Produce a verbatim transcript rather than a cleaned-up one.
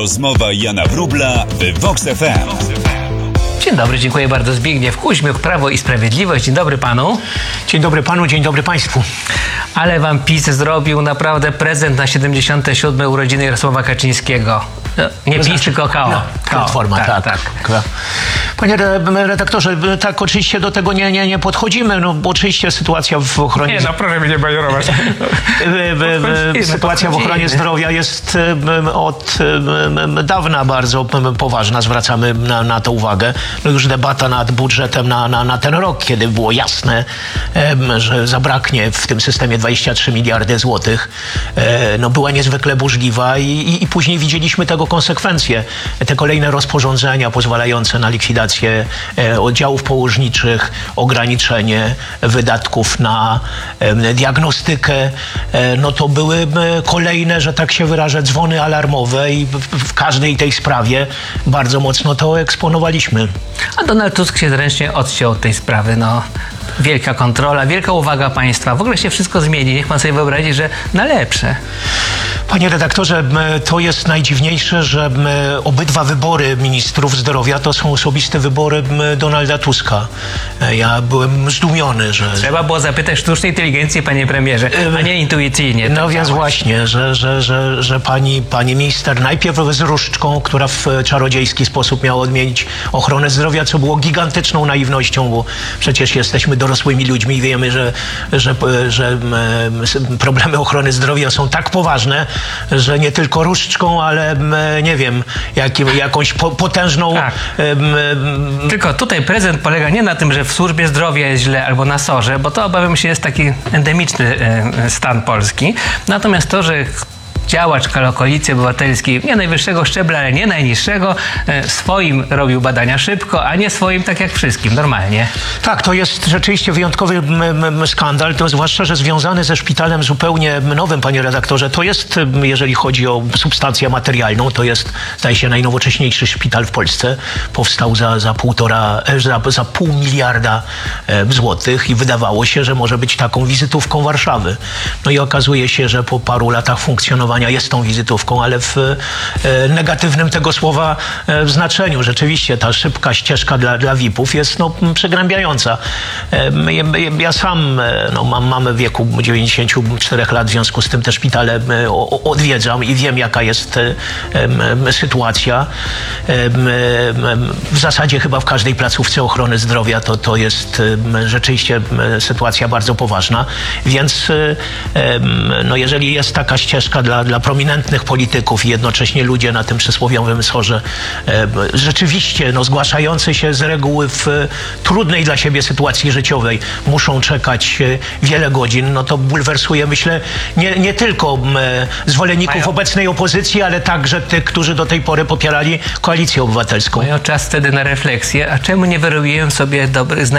Rozmowa Jana Wróbla w Vox F M. Dzień dobry, dziękuję bardzo. Zbigniew Kuźmiuk, Prawo i Sprawiedliwość. Dzień dobry panu. Dzień dobry panu, dzień dobry państwu. Ale wam PiS zrobił naprawdę prezent na siedemdziesiąte siódme urodziny Jarosława Kaczyńskiego. No, nie PiS, znaczy, tylko K O. No, Platforma, tak, tak, tak. Panie redaktorze, tak oczywiście do tego nie, nie, nie podchodzimy, no bo oczywiście sytuacja w ochronie... Nie, no proszę mnie nie bajerować. Sytuacja w ochronie zdrowia jest od dawna bardzo poważna, zwracamy na, na to uwagę. No już debata nad budżetem na, na, na ten rok, kiedy było jasne, że zabraknie w tym systemie dwadzieścia trzy miliardy złotych, no była niezwykle burzliwa i, i, i później widzieliśmy tego konsekwencje. Te kolejne rozporządzenia pozwalające na likwidację oddziałów położniczych, ograniczenie wydatków na diagnostykę, no to były kolejne, że tak się wyrażę, dzwony alarmowe i w każdej tej sprawie bardzo mocno to eksponowaliśmy. A Donald Tusk się zręcznie odciął od tej sprawy, no. Wielka kontrola, wielka uwaga państwa. W ogóle się wszystko zmieni. Niech pan sobie wyobrazi, że na lepsze. Panie redaktorze, to jest najdziwniejsze, że obydwa wybory ministrów zdrowia to są osobiste wybory Donalda Tuska. Ja byłem zdumiony, że... Trzeba było zapytać sztucznej inteligencji, panie premierze, a nie intuicyjnie. No więc właśnie, że, że, że, że pani, pani minister najpierw z różdżką, która w czarodziejski sposób miała odmienić ochronę zdrowia, co było gigantyczną naiwnością, bo przecież jesteśmy dorosłymi ludźmi i wiemy, że, że, że problemy ochrony zdrowia są tak poważne, że nie tylko różdżką, ale nie wiem, jak, jakąś po, potężną... Tak. Um, tylko tutaj prezent polega nie na tym, że w służbie zdrowia jest źle albo na sorze, bo to obawiam się jest taki endemiczny e, stan Polski. Natomiast to, że działacz Koalicji Obywatelskiej, nie najwyższego szczebla, ale nie najniższego, swoim robił badania szybko, a nie swoim tak jak wszystkim, normalnie. Tak, to jest rzeczywiście wyjątkowy skandal, to zwłaszcza, że związany ze szpitalem zupełnie nowym, panie redaktorze. To jest, jeżeli chodzi o substancję materialną, to jest, zdaje się, najnowocześniejszy szpital w Polsce. Powstał za, za półtora, za, za pół miliarda złotych i wydawało się, że może być taką wizytówką Warszawy. No i okazuje się, że po paru latach funkcjonowania jest tą wizytówką, ale w e, negatywnym tego słowa e, znaczeniu. Rzeczywiście ta szybka ścieżka dla, dla V I P-ów jest no, przegnębiająca. E, ja sam e, no, mam mamę w wieku dziewięćdziesięciu czterech lat, w związku z tym te szpitale e, o, odwiedzam i wiem, jaka jest e, e, sytuacja. E, e, w zasadzie chyba w każdej placówce ochrony zdrowia to, to jest e, rzeczywiście e, sytuacja bardzo poważna. Więc e, no, jeżeli jest taka ścieżka dla dla prominentnych polityków i jednocześnie ludzie na tym przysłowiowym sorze e, rzeczywiście no, zgłaszający się z reguły w e, trudnej dla siebie sytuacji życiowej muszą czekać e, wiele godzin, no to bulwersuje, myślę, nie, nie tylko e, zwolenników Mają... obecnej opozycji, ale także tych, którzy do tej pory popierali Koalicję Obywatelską. Mają czas wtedy na refleksję, a czemu nie wyrobiłem sobie dobrych